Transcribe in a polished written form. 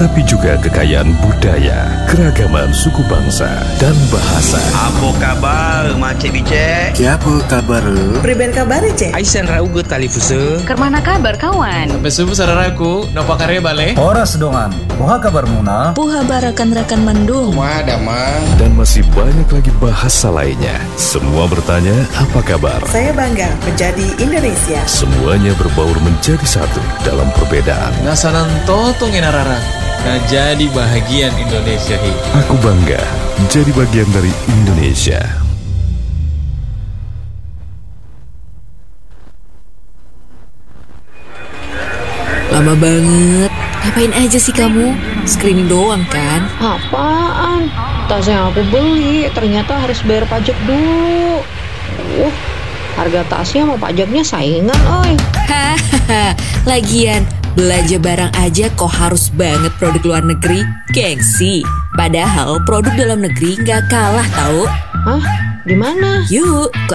tapi juga kekayaan budaya, keragaman suku bangsa, dan bahasa. Apa kabar, Macik Bicek? Siapa kabar? Priben kabar, Cek? Aisyah raugut tali fuse. Kermana kabar, kawan? Sampai subuh sararaku, napa karya balik? Horas dongan. Puha kabar Muna. Puha barakan-rakan Mendung. Dan masih banyak lagi bahasa lainnya. Semua bertanya, apa kabar? Saya bangga menjadi Indonesia. Semuanya berbaur menjadi satu dalam perbedaan. Nasanan totong enarara. Nah jadi bahagian Indonesia hi. Aku bangga jadi bagian dari Indonesia. Lama banget. Ngapain aja sih kamu? Screening doang kan? Apaan? Tas yang aku beli ternyata harus bayar pajak dulu. Harga tasnya sama pajaknya saingan, oi. Hahaha. Lagian belanja barang aja kok harus banget produk luar negeri? Gengsi. Padahal produk dalam negeri nggak kalah tahu. Hah? Di mana? Yuk,